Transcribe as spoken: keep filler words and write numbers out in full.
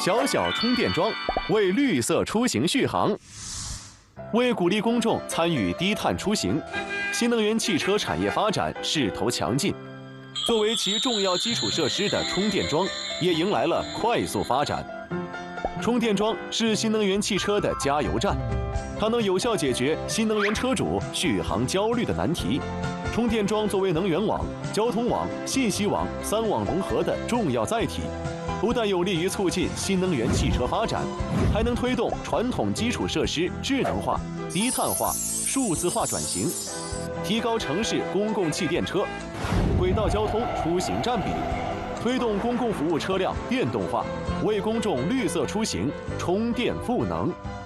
小小充电桩为绿色出行续航。为鼓励公众参与低碳出行，新能源汽车产业发展势头强劲。作为其重要基础设施的充电桩，也迎来了快速发展。充电桩是新能源汽车的加油站，它能有效解决新能源车主续航焦虑的难题。充电桩作为能源网、交通网、信息网三网融合的重要载体，不但有利于促进新能源汽车发展，还能推动传统基础设施智能化、低碳化、数字化转型，提高城市公共汽电车、轨道交通出行占比，推动公共服务车辆电动化，为公众绿色出行充电赋能。